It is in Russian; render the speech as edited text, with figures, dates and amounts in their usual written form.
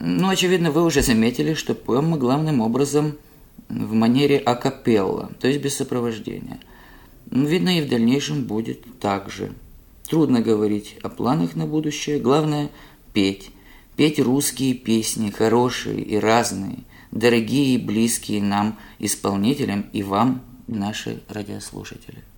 Ну, очевидно, вы уже заметили, что поем мы главным образом в манере акапелла, то есть без сопровождения. Видно, и в дальнейшем будет так же. Трудно говорить о планах на будущее, главное – петь. Петь русские песни, хорошие и разные, дорогие и близкие нам, исполнителям, и вам, наши радиослушатели.